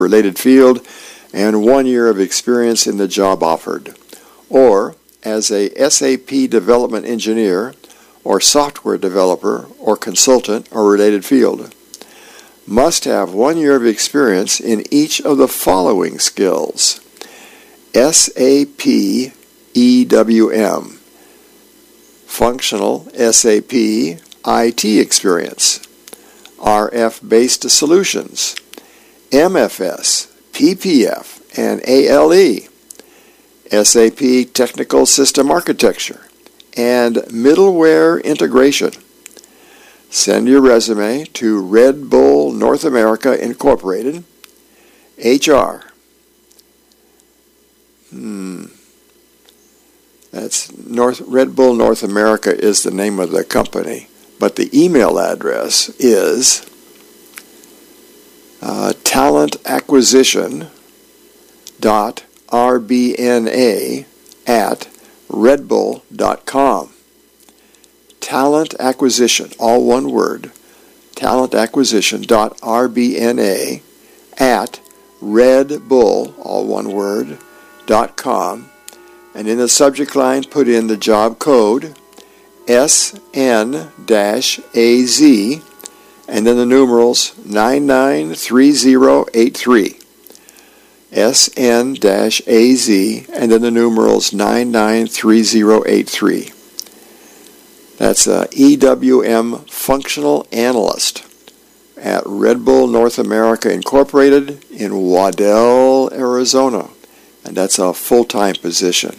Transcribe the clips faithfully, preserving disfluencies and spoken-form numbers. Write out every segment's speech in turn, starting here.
related field and one year of experience in the job offered, or as a S A P development engineer or software developer or consultant or related field. Must have one year of experience in each of the following skills: S A P E W M, functional S A P I T experience, R F-based solutions, M F S, P P F, and A L E, S A P technical system architecture, and middleware integration. Send your resume to Red Bull North America Incorporated, H R. Hmm. That's North Red Bull North America is the name of the company, but the email address is uh, talent acquisition dot r b n a at red bull dot com. Talent acquisition, all one word, talent acquisition dot r b n a at red bull, all one word, dot com. And in the subject line, put in the job code S N A Z and then the numerals nine nine three zero eight three. S N A Z and then the numerals nine nine three zero eight three. That's a E W M functional analyst at Red Bull North America Incorporated in Waddell, Arizona. And that's a full-time position.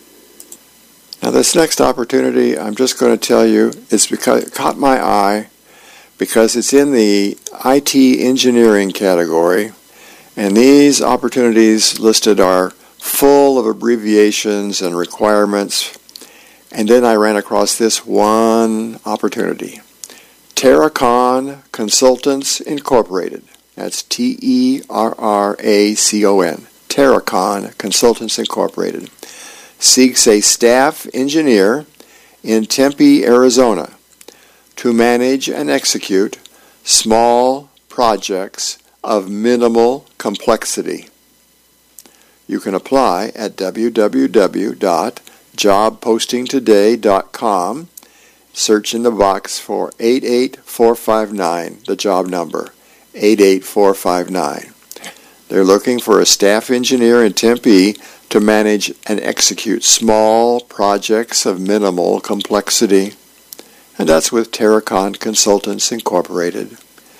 Now this next opportunity, I'm just going to tell you, it's because it caught my eye because it's in the I T engineering category, and these opportunities listed are full of abbreviations and requirements. And then I ran across this one opportunity. Terracon Consultants Incorporated. That's T E R R A C O N. Terracon Consultants Incorporated seeks a staff engineer in Tempe, Arizona to manage and execute small projects of minimal complexity. You can apply at w w w dot job posting today dot com. Search in the box for eight eight four five nine, the job number, eight eight four five nine. They're looking for a staff engineer in Tempe to manage and execute small projects of minimal complexity. And that's with Terracon Consultants Incorporated.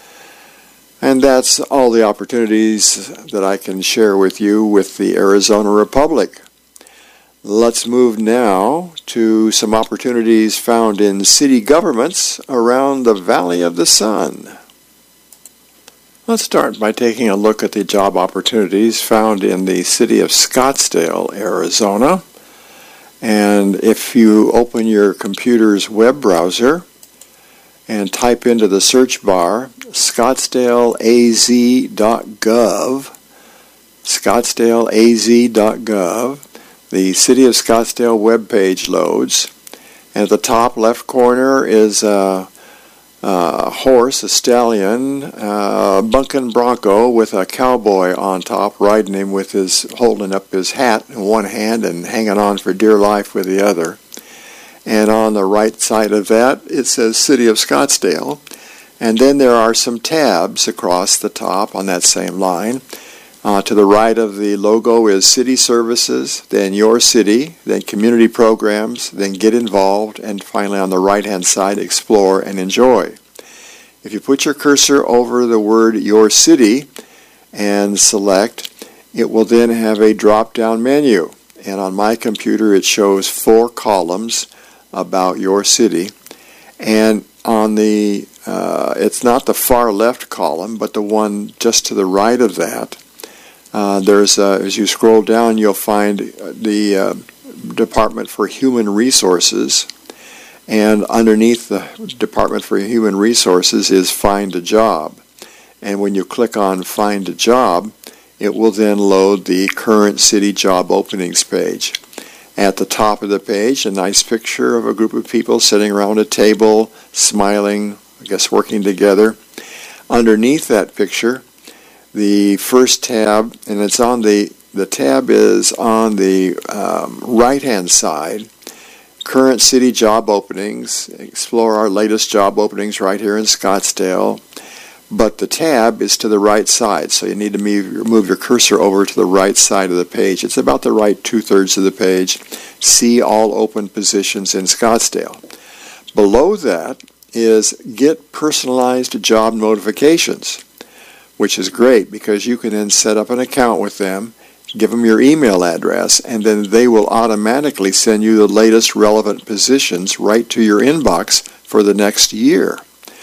And that's all the opportunities that I can share with you with the Arizona Republic. Let's move now to some opportunities found in city governments around the Valley of the Sun. Let's start by taking a look at the job opportunities found in the city of Scottsdale, Arizona. And if you open your computer's web browser and type into the search bar scottsdale a z dot gov, scottsdale a z dot gov, the City of Scottsdale webpage loads. And at the top left corner is a Uh, horse, a stallion, uh, bunkin' bronco with a cowboy on top riding him with his, holding up his hat in one hand and hanging on for dear life with the other. And on the right side of that, it says City of Scottsdale. And then there are some tabs across the top on that same line. Uh, to the right of the logo is City Services, then Your City, then Community Programs, then Get Involved, and finally on the right-hand side, Explore and Enjoy. If you put your cursor over the word Your City and select, it will then have a drop-down menu. And on my computer, it shows four columns about your city. And on the, uh, it's not the far left column, but the one just to the right of that, Uh, there's, uh, as you scroll down, you'll find the uh, Department for Human Resources, and underneath the Department for Human Resources is Find a Job. And when you click on Find a Job, it will then load the current city job openings page. At the top of the page, a nice picture of a group of people sitting around a table, smiling, I guess working together. Underneath that picture, the first tab, and it's on the, the tab is on the um, right-hand side. Current city job openings. Explore our latest job openings right here in Scottsdale. But the tab is to the right side, so you need to move, move your cursor over to the right side of the page. It's about the right two-thirds of the page. See all open positions in Scottsdale. Below that is get personalized job notifications, which is great because you can then set up an account with them, give them your email address, and then they will automatically send you the latest relevant positions right to your inbox for the next year.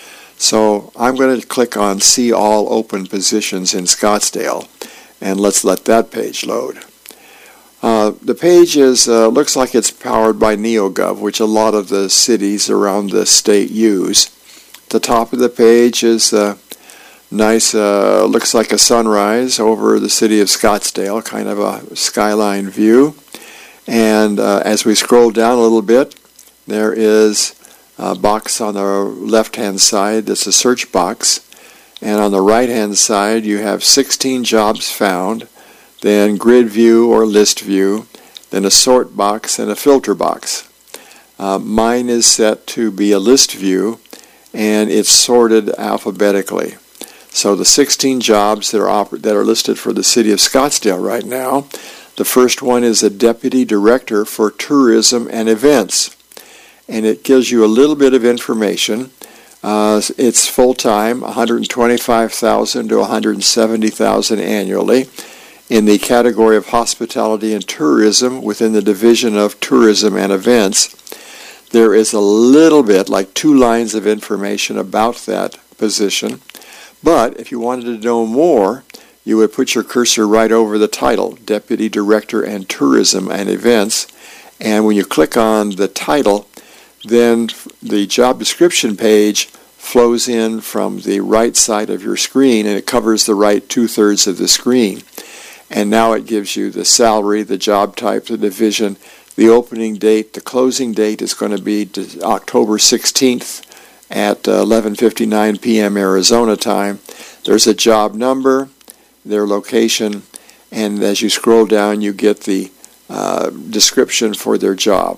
So I'm going to click on See All Open Positions in Scottsdale, and let's let that page load. Uh, the page is uh, looks like it's powered by NeoGov, which a lot of the cities around the state use. The top of the page is uh, nice, uh, looks like a sunrise over the city of Scottsdale, kind of a skyline view. And uh, as we scroll down a little bit, there is a box on the left-hand side that's a search box. And on the right-hand side, you have sixteen jobs found, then grid view or list view, then a sort box and a filter box. Uh, mine is set to be a list view, and it's sorted alphabetically. So the sixteen jobs that are oper- that are listed for the city of Scottsdale right now, the first one is a Deputy Director for Tourism and Events. And it gives you a little bit of information. Uh, it's full-time, one hundred twenty-five thousand dollars to one hundred seventy thousand dollars annually, in the category of hospitality and tourism within the division of tourism and events. There is a little bit, like two lines of information about that position. But if you wanted to know more, you would put your cursor right over the title, Deputy Director and Tourism and Events. And when you click on the title, then the job description page flows in from the right side of your screen, and it covers the right two-thirds of the screen. And now it gives you the salary, the job type, the division, the opening date. The closing date is going to be October sixteenth at eleven fifty-nine p.m. Arizona time. There's a job number, their location, and as you scroll down, you get the uh, description for their job.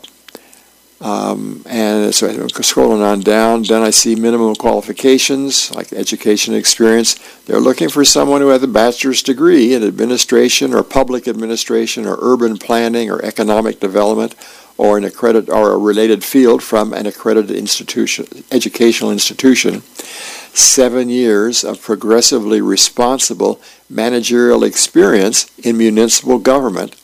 Um, and so I'm scrolling on down, then I see minimum qualifications, like education experience. They're looking for someone who has a bachelor's degree in administration or public administration or urban planning or economic development or an accredited or a related field from an accredited institution, educational institution. Seven years of progressively responsible managerial experience in municipal government.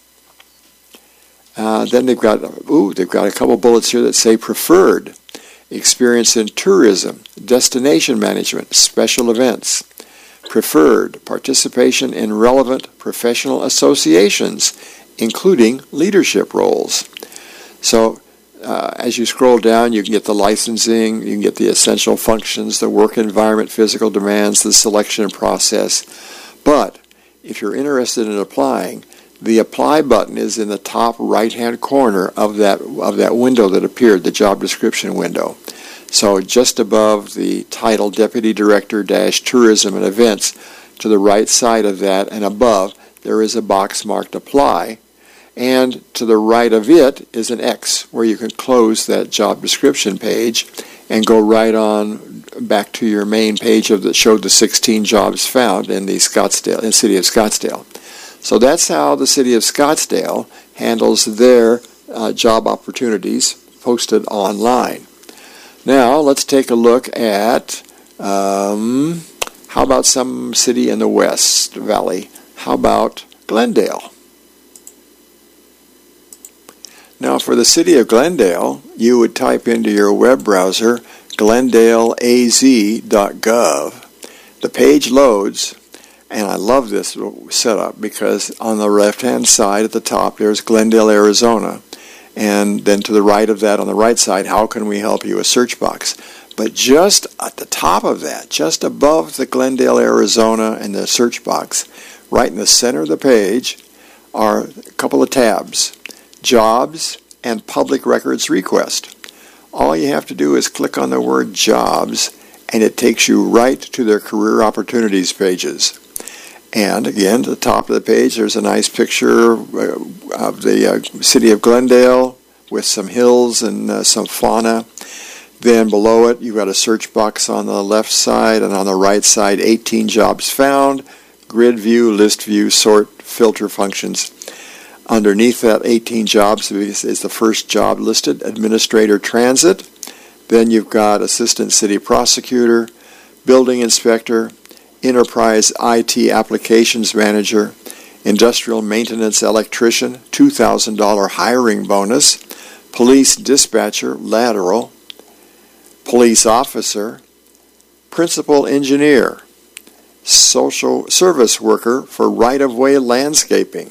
Uh, then they've got, ooh, they've got a couple bullets here that say preferred experience in tourism, destination management, special events. Preferred participation in relevant professional associations, including leadership roles. So uh, as you scroll down, you can get the licensing, you can get the essential functions, the work environment, physical demands, the selection process. But if you're interested in applying, the apply button is in the top right-hand corner of that of that window that appeared, the job description window. So just above the title, Deputy Director dash Tourism and Events, to the right side of that and above, there is a box marked Apply. And to the right of it is an X where you can close that job description page and go right on back to your main page of that showed the sixteen jobs found in the Scottsdale, in the city of Scottsdale. So that's how the city of Scottsdale handles their uh, job opportunities posted online. Now let's take a look at um, how about some city in the West Valley? How about Glendale? Now for the city of Glendale, you would type into your web browser glendale a z dot gov. The page loads. And I love this setup because on the left-hand side at the top, there's Glendale, Arizona. And then to the right of that, on the right side, how can we help you? A search box. But just at the top of that, just above the Glendale, Arizona and the search box, right in the center of the page, are a couple of tabs, Jobs and Public Records Request. All you have to do is click on the word Jobs, and it takes you right to their career opportunities pages. And again, at the top of the page, there's a nice picture uh, of the uh, city of Glendale with some hills and uh, some fauna. Then below it, you've got a search box on the left side, and on the right side, eighteen jobs found, grid view, list view, sort, filter functions. Underneath that eighteen jobs is the first job listed, Administrator Transit. Then you've got Assistant City Prosecutor, Building Inspector, Enterprise I T Applications Manager, Industrial Maintenance Electrician, two thousand dollars hiring bonus, Police Dispatcher, lateral, Police Officer, Principal Engineer, Social Service Worker for right-of-way landscaping.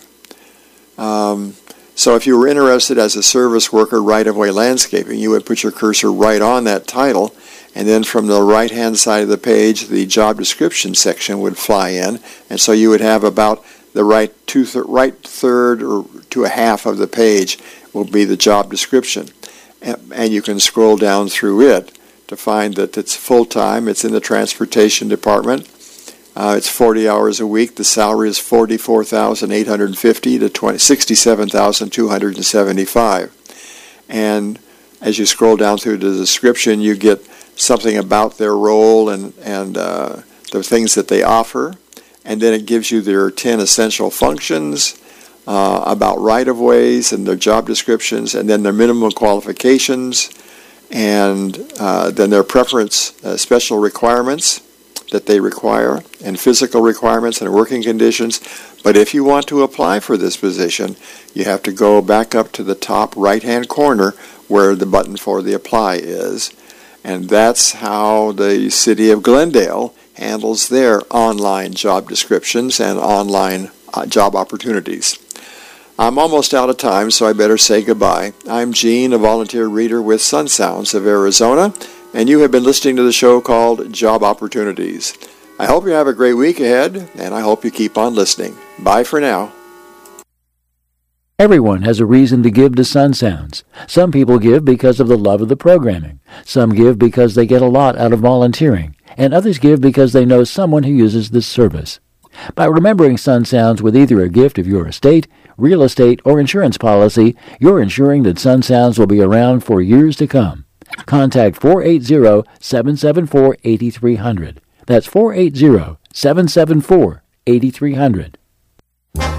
Um, so if you were interested as a service worker, right-of-way landscaping, you would put your cursor right on that title, and then from the right-hand side of the page, the job description section would fly in, and so you would have about the right two th- right third or to a half of the page will be the job description, and, and you can scroll down through it to find that it's full-time. It's in the transportation department. Uh, it's forty hours a week. The salary is forty-four thousand eight hundred fifty dollars to sixty-seven thousand two hundred seventy-five dollars. And as you scroll down through the description, you get something about their role and, and uh, the things that they offer. And then it gives you their ten essential functions, uh, about right-of-ways and their job descriptions, and then their minimum qualifications, and uh, then their preference, uh, special requirements that they require, and physical requirements and working conditions. But if you want to apply for this position, you have to go back up to the top right-hand corner where the button for the apply is. And that's how the city of Glendale handles their online job descriptions and online uh, job opportunities. I'm almost out of time, so I better say goodbye. I'm Gene, a volunteer reader with Sun Sounds of Arizona, and you have been listening to the show called Job Opportunities. I hope you have a great week ahead, and I hope you keep on listening. Bye for now. Everyone has a reason to give to Sun Sounds. Some people give because of the love of the programming. Some give because they get a lot out of volunteering. And others give because they know someone who uses this service. By remembering Sun Sounds with either a gift of your estate, real estate, or insurance policy, you're ensuring that Sun Sounds will be around for years to come. Contact four eight zero, seven seven four, eight three zero zero. That's four eight zero, seven seven four, eight three zero zero.